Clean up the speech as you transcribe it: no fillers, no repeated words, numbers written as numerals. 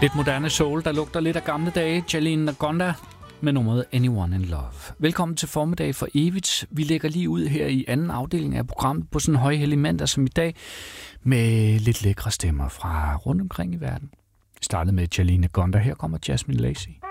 Lidt moderne soul, der lugter lidt af gamle dage. Jalene Nagonda med nummeret Anyone in Love. Velkommen til Formiddag for Evigt. Vi lægger lige ud her i anden afdeling af programmet på sådan en højhellig mandag som i dag, med lidt lækre stemmer fra rundt omkring i verden. Vi startede med Jalene Nagonda. Her kommer Jasmine Lacey.